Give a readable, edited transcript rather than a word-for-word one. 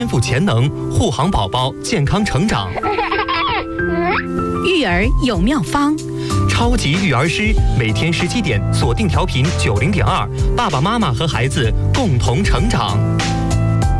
天赋潜能，护航宝宝健康成长。 育儿有妙方， 超级育儿师每天17点锁定调频90.2，爸爸妈妈和孩子共同成长。